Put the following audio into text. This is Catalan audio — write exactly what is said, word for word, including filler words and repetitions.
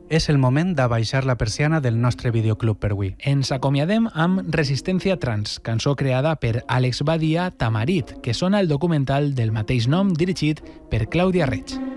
És el moment d'abaixar la persiana del nostre videoclub per avui. Ens acomiadem amb Resistència Trans, cançó creada per Àlex Badia Tamarit, que sona el documental del mateix nom dirigit per Clàudia Reig.